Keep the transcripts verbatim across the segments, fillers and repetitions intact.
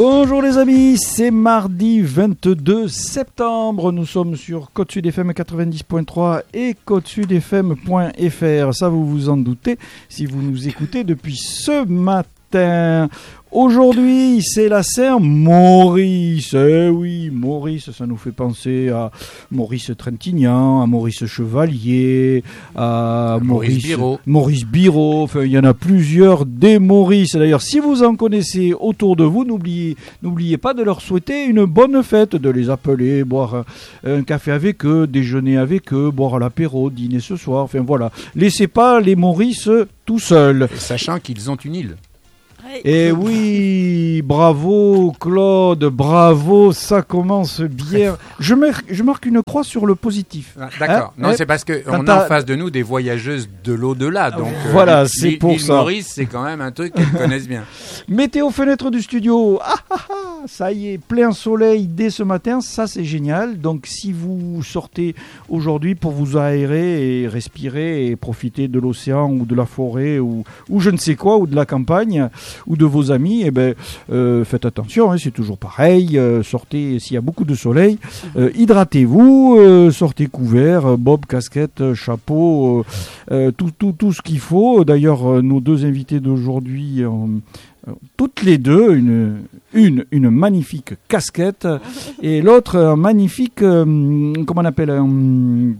Bonjour les amis, c'est mardi vingt-deux septembre, nous sommes sur Côte Sud F M quatre-vingt-dix point trois et côte sud f m point f r, ça vous vous en doutez si vous nous écoutez depuis ce matin. Aujourd'hui, c'est la Saint-Maurice. Eh oui, Maurice, ça nous fait penser à Maurice Trintignant, à Maurice Chevalier, à Maurice Maurice Biro. Maurice Biro. Enfin, il y en a plusieurs des Maurice. D'ailleurs, si vous en connaissez autour de vous, n'oubliez, n'oubliez pas de leur souhaiter une bonne fête, de les appeler, boire un, un café avec eux, déjeuner avec eux, boire à l'apéro, dîner ce soir. Enfin, voilà. Laissez pas les Maurice tout seuls. Sachant qu'ils ont une île. Et oui, bravo Claude, bravo, ça commence bien. Je marque, je marque une croix sur le positif. Ah, d'accord. Hein, non, hein, c'est parce qu'on a en face de nous des voyageuses de l'au-delà. Donc, voilà, euh, c'est l'île, pour l'île ça. Maurice, c'est quand même un truc qu'elles connaissent bien. Météo fenêtre du studio. Ah, ah, ah, ça y est, plein soleil dès ce matin, ça c'est génial. Donc si vous sortez aujourd'hui pour vous aérer et respirer et profiter de l'océan ou de la forêt ou, ou je ne sais quoi, ou de la campagne, ou de vos amis, eh ben, euh, faites attention, hein, c'est toujours pareil, euh, sortez s'il y a beaucoup de soleil, euh, hydratez-vous, euh, sortez couvert, euh, bob, casquette, euh, chapeau, euh, euh, tout, tout, tout ce qu'il faut. D'ailleurs, euh, nos deux invités d'aujourd'hui, euh, euh, toutes les deux, une, une, une magnifique casquette et l'autre un magnifique, euh, comment on appelle, un,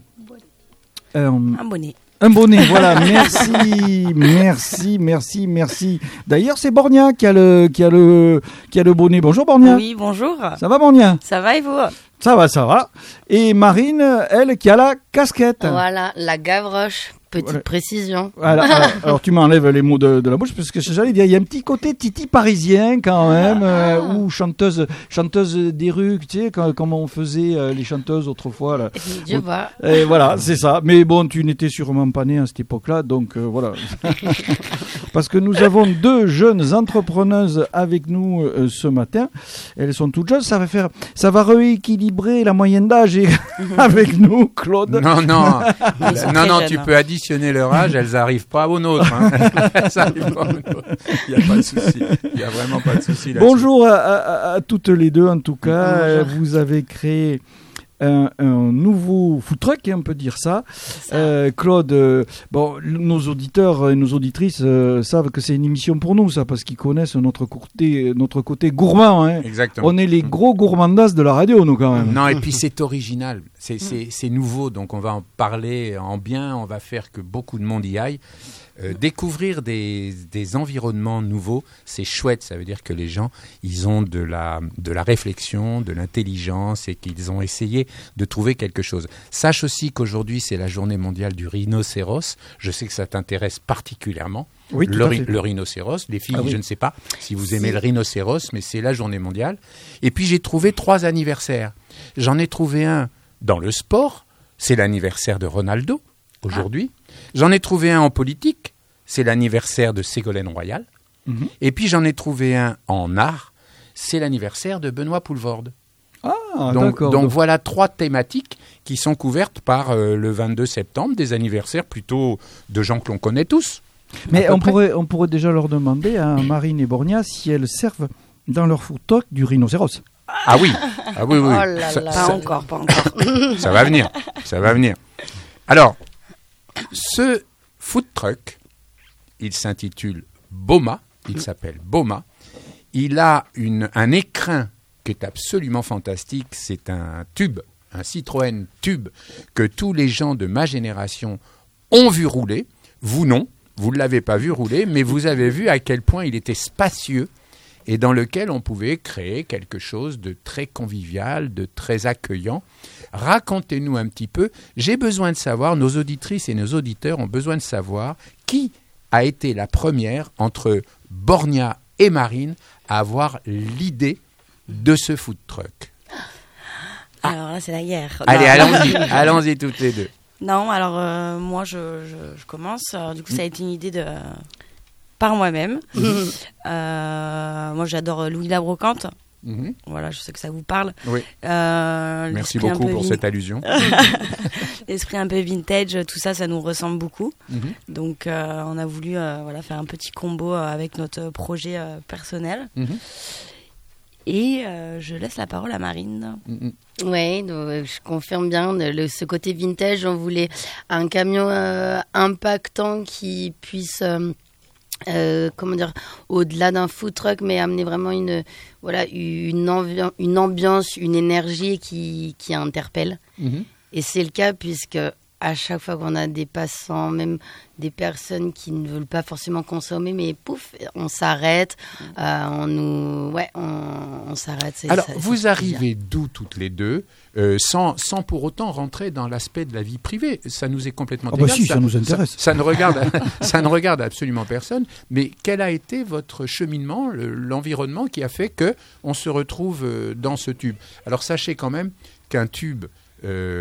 un, un bonnet. Un bonnet, voilà, merci, merci, merci, merci. D'ailleurs, c'est Borgna qui a le, qui a le, qui a le bonnet. Bonjour Borgna. Oui, bonjour. Ça va Borgna? Ça va et vous? Ça va, ça va. Et Marine, elle, qui a la casquette. Voilà, la Gavroche. Petite Voilà. précision. Alors, alors, alors, tu m'enlèves les mots de, de la bouche parce que j'allais dire, il y a un petit côté titi parisien quand même, euh, ou chanteuse, chanteuse des rues, tu sais, quand, comme on faisait euh, les chanteuses autrefois. Là. Je vois. Et voilà, c'est ça. Mais bon, tu n'étais sûrement pas né à cette époque-là, donc euh, voilà. Parce que nous avons deux jeunes entrepreneuses avec nous euh, ce matin. Elles sont toutes jeunes. Ça va faire, ça va rééquilibrer la moyenne d'âge et- avec nous, Claude. Non, non, Ils sont non, très non, jeunes, tu hein. peux additionner leur âge, elles n'arrivent pas au nôtre. Hein. Elles arrivent pas au nôtre. Il n'y a pas de souci. Il n'y a vraiment pas de souci là-dessus. Bonjour à, à- à toutes les deux, en tout cas. Bonjour. Euh, Vous avez créé un, un nouveau food truck, hein, on peut dire ça. Ça. Euh, Claude, euh, bon, l- nos auditeurs et nos auditrices euh, savent que c'est une émission pour nous, ça, parce qu'ils connaissent notre côté, notre côté gourmand. Hein. Exactement. On est les gros gourmandas de la radio, nous, quand même. Non, et puis c'est original, c'est, c'est, c'est nouveau, donc on va en parler en bien, on va faire que beaucoup de monde y aille. Euh, découvrir des, des environnements nouveaux, c'est chouette, ça veut dire que les gens, ils ont de la, de la réflexion, de l'intelligence et qu'ils ont essayé de trouver quelque chose. Sache aussi qu'aujourd'hui, c'est la journée mondiale du rhinocéros, je sais que ça t'intéresse particulièrement. Oui, tout le, à ri- fait. le rhinocéros, les filles, Ah oui. je ne sais pas si vous aimez le rhinocéros, mais c'est la journée mondiale. Et puis j'ai trouvé trois anniversaires. J'en ai trouvé un dans le sport, c'est l'anniversaire de Ronaldo, aujourd'hui. J'en ai trouvé un en politique, c'est l'anniversaire de Ségolène Royal. Mhm. Et puis j'en ai trouvé un en art, c'est l'anniversaire de Benoît Poelvoorde. Ah, donc, d'accord. donc voilà trois thématiques qui sont couvertes par euh, le vingt-deux septembre, des anniversaires plutôt de gens que l'on connaît tous. Mais à peu on près. pourrait, on pourrait déjà leur demander à Marine et Borgna si elles servent dans leur food truck du rhinocéros. Ah oui, ah oui, oui. Oh là Ça- là. ça- Pas encore, pas encore. Ça va venir, ça va venir. Alors, ce food truck, il s'intitule Boma, il s'appelle Boma. Il a une, un écrin qui est absolument fantastique, c'est un tube, un Citroën tube que tous les gens de ma génération ont vu rouler. Vous non, vous ne l'avez pas vu rouler, mais vous avez vu à quel point il était spacieux et dans lequel on pouvait créer quelque chose de très convivial, de très accueillant. Racontez-nous un petit peu. J'ai besoin de savoir, nos auditrices et nos auditeurs ont besoin de savoir qui a été la première entre Borgna et Marine à avoir l'idée de ce food truck. Alors là, c'est la guerre. Allez, Non. allons-y, allons-y toutes les deux. Non, alors euh, moi, je, je, je commence. Alors, du coup, ça a été une idée de par moi-même. Euh, moi, j'adore Louis la Brocante. Mhm. Voilà, je sais que ça vous parle. Oui. Euh, Merci l'esprit un beaucoup peu pour vin- cette allusion. L'esprit un peu vintage, tout ça, ça nous ressemble beaucoup. Mhm. Donc, euh, on a voulu euh, voilà, faire un petit combo euh, avec notre projet euh, personnel. Mhm. Et euh, je laisse la parole à Marine. Mm-hmm. Oui, je confirme bien le, ce côté vintage. On voulait un camion euh, impactant qui puisse, euh, euh, comment dire, au-delà d'un food truck, mais amener vraiment une, voilà, une, ambi- une ambiance, une énergie qui, qui interpelle. Mm-hmm. Et c'est le cas puisque à chaque fois qu'on a des passants, même des personnes qui ne veulent pas forcément consommer, mais pouf, on s'arrête, euh, on nous, ouais, on, on s'arrête. C'est, Alors, ça, vous c'est arrivez d'où toutes les deux, euh, sans, sans pour autant rentrer dans l'aspect de la vie privée. Ça nous est complètement ah bah égal. si, ça, ça nous intéresse. Ça, ça, ne regarde, ça ne regarde absolument personne. Mais quel a été votre cheminement, le, l'environnement qui a fait que on se retrouve dans ce tube ? Alors, sachez quand même qu'un tube... Euh,